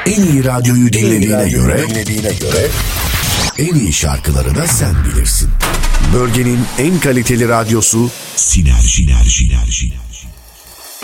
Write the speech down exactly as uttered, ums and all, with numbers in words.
En iyi radyoyu dinlediğine göre, dinlediğine göre en iyi şarkıları da sen bilirsin. Bölgenin en kaliteli radyosu Sinerji. Sinerji. Sinerji.